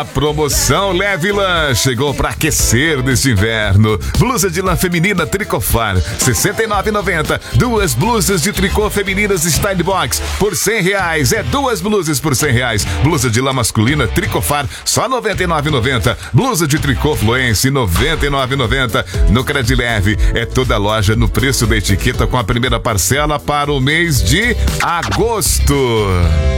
promoção Leve Lã chegou para aquecer neste inverno. Blusa de lã feminina Tricofar, R$ 69,90. Duas blusas de tricô femininas Style Box por R$ 100. É duas blusas por R$ 100. Blusa de lã masculina Tricofar, só R$ 99,90. Blusa de tricô Fluence, R$ 99,90. No Credileve, é toda loja no preço da etiqueta com a primeira parcela para o mês de agosto.